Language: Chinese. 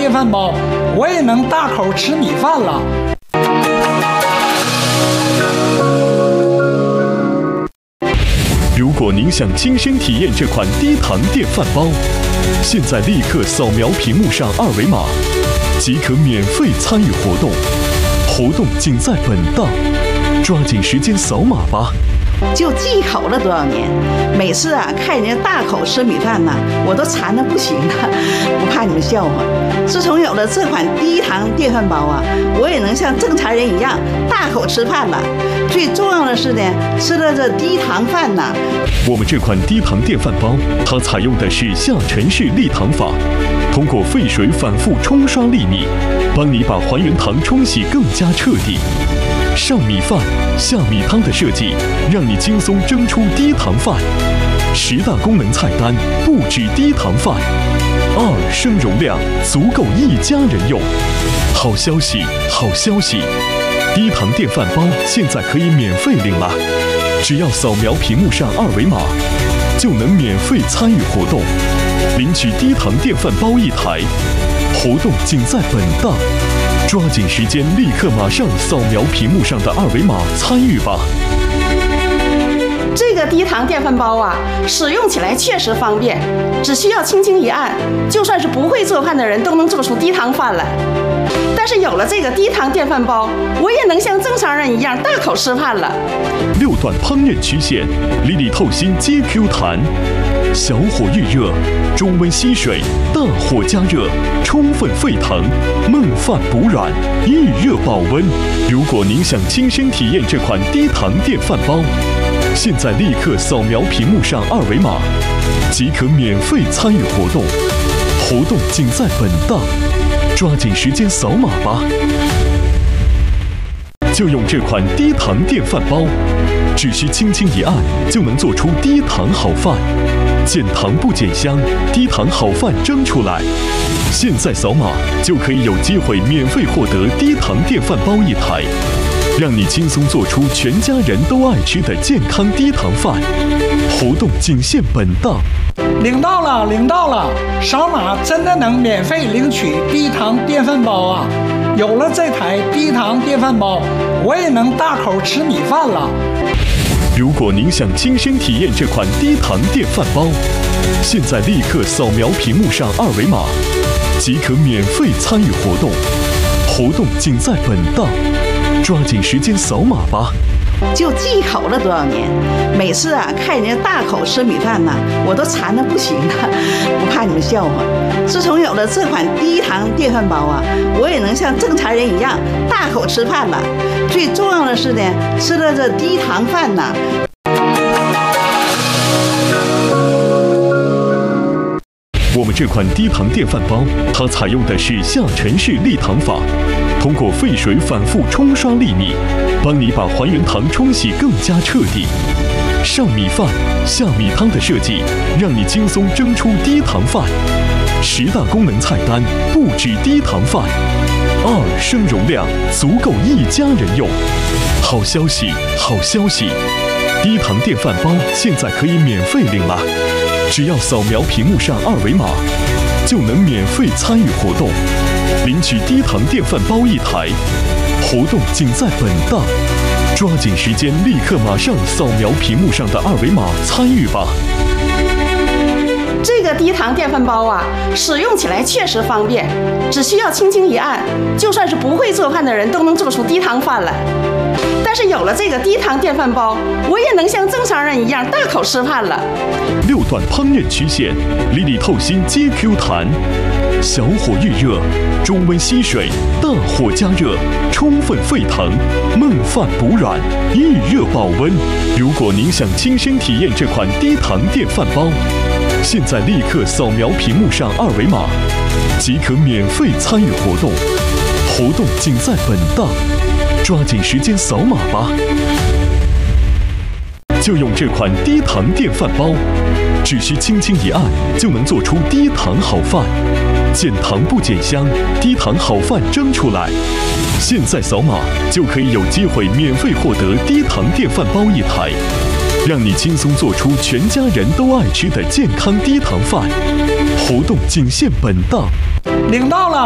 电饭煲，我也能大口吃米饭了。 如果您想亲身体验这款低糖电饭煲，现在立刻扫描屏幕上二维码，即可免费参与活动。活动仅在本档，抓紧时间扫码吧！ 就忌口了多少年，每次看人家大口吃米饭我都馋得不行了，不怕你们笑话。自从有了这款低糖电饭煲我也能像正常人一样大口吃饭了。最重要的是呢，吃了这低糖饭我们这款低糖电饭煲，它采用的是下沉式沥糖法，通过沸水反复冲刷粒米，帮你把还原糖冲洗更加彻底。上米饭下米汤的设计，让你轻松蒸出低糖饭。10大功能菜单不止低糖饭，2升容量足够一家人用。好消息，好消息！低糖电饭煲现在可以免费领了，只要扫描屏幕上二维码，就能免费参与活动，领取低糖电饭煲1台。活动仅在本档。抓紧时间，立刻马上扫描屏幕上的二维码参与吧！ 这个低糖电饭煲使用起来确实方便，只需要轻轻一按，就算是不会做饭的人都能做出低糖饭来。但是有了这个低糖电饭煲，我也能像正常人一样大口吃饭了。 6段烹饪曲线，粒粒透心皆 Q 弹。小火预热，中温吸水，大火加热，充分沸腾，焖饭补软，预热保温。如果您想亲身体验这款低糖电饭煲，现在立刻扫描屏幕上二维码，即可免费参与活动。活动仅在本档，抓紧时间扫码吧！就用这款低糖电饭煲，只需轻轻一按，就能做出低糖好饭。减糖不减香，低糖好饭蒸出来。现在扫码就可以有机会免费获得低糖电饭煲1台，让你轻松做出全家人都爱吃的健康低糖饭。活动仅限本档。 领到了，领到了！扫码真的能免费领取低糖电饭煲有了这台低糖电饭煲，我也能大口吃米饭了。 如果您想亲身体验这款低糖电饭煲，现在立刻扫描屏幕上二维码，即可免费参与活动。活动仅在本档，抓紧时间扫码吧！ 就忌口了多少年，每次看人家大口吃米饭我都馋得不行了，不怕你们笑话。自从有了这款低糖电饭煲我也能像正常人一样大口吃饭了。最重要的是呢，吃了这低糖饭我们这款低糖电饭煲，它采用的是下沉式沥糖法，通过沸水反复冲刷粒米，帮你把还原糖冲洗更加彻底。上米饭下米汤的设计，让你轻松蒸出低糖饭。10大功能菜单不止低糖饭，2升容量足够一家人用。好消息，好消息！低糖电饭煲现在可以免费领了，只要扫描屏幕上二维码，就能免费参与活动，领取低糖电饭煲1台。活动仅在本档，抓紧时间，立刻马上扫描屏幕上的二维码参与吧！ 这个低糖电饭煲使用起来确实方便，只需要轻轻一按，就算是不会做饭的人都能做出低糖饭来。但是有了这个低糖电饭煲，我也能像正常人一样大口吃饭了。 6段烹饪曲线，粒粒透心皆 Q 弹。小火预热，中温吸水，大火加热，充分沸腾，焖饭补软，预热保温。如果您想亲身体验这款低糖电饭煲，现在立刻扫描屏幕上二维码，即可免费参与活动。活动仅在本档，抓紧时间扫码吧！就用这款低糖电饭煲，只需轻轻一按，就能做出低糖好饭。减糖不减香，低糖好饭蒸出来。现在扫码就可以有机会免费获得低糖电饭煲1台，让你轻松做出全家人都爱吃的健康低糖饭。活动仅限本档。 领到了。